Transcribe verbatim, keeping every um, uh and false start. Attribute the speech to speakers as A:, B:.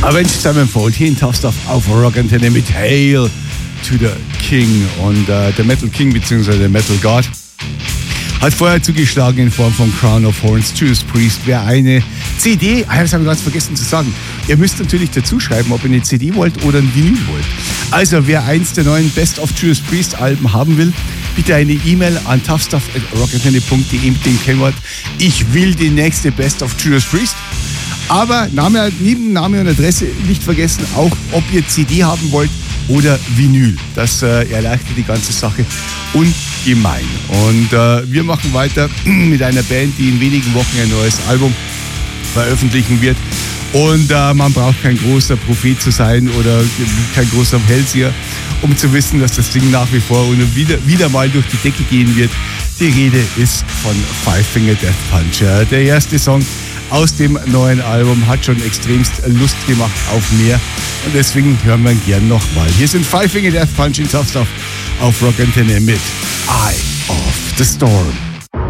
A: Avenged Sevenfold hier in Tough Stuff auf Rock Antenne mit Hail to the King. Und äh, der Metal King bzw. der Metal God hat vorher zugeschlagen in Form von Crown of Thorns, Judas Priest. Wer eine C D, ah, das habe ich ganz vergessen zu sagen, ihr müsst natürlich dazu schreiben, ob ihr eine C D wollt oder ein Vinyl wollt. Also wer eins der neuen Best of Judas Priest Alben haben will, bitte eine E-Mail an toughstuff at rockantenne punkt de mit dem Kennwort ich will die nächste Best of Judas Priest. Aber Name, neben Name und Adresse nicht vergessen, auch ob ihr C D haben wollt oder Vinyl. Das äh, erleichtert die ganze Sache ungemein. Und äh, wir machen weiter mit einer Band, die in wenigen Wochen ein neues Album veröffentlichen wird. Und äh, man braucht kein großer Prophet zu sein oder kein großer Hellseher, um zu wissen, dass das Ding nach wie vor und wieder, wieder mal durch die Decke gehen wird. Die Rede ist von Five Finger Death Punch. Der erste Song aus dem neuen Album hat schon extremst Lust gemacht auf mehr und deswegen hören wir ihn gern nochmal. Hier sind Five Finger Death Punch in Tough Stuff auf Rock Antenne mit Eye of the Storm.